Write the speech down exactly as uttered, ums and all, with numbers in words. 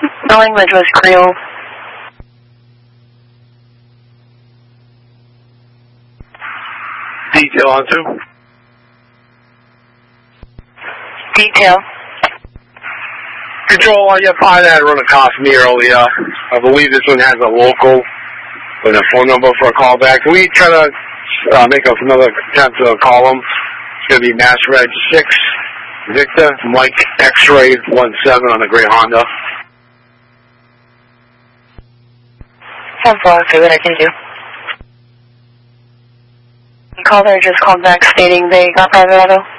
The language was Creole. Detail on two. Detail. Control, I got five that run across me earlier. I believe this one has a local with a phone number for a callback. Can we try to uh, make up another attempt to call them? It's going to be Mass Red six, Victor, Mike X-Ray one seven on the gray Honda. ten four, I'll see what I can do. The caller just called back stating they got private auto.